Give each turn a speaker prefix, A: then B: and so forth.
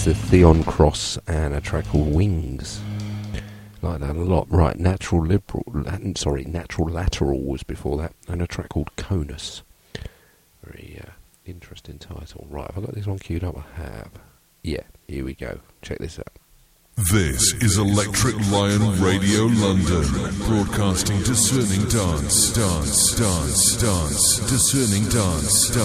A: the Theon Cross and a track called Wings. Like that a lot. Right, Natural Lateral was before that, and a track called Conus. Very interesting title. Right, have I got this one queued up? I have. Yeah, here we go. Check this out.
B: This is Electric Lion Radio London, broadcasting discerning dance, discerning dance.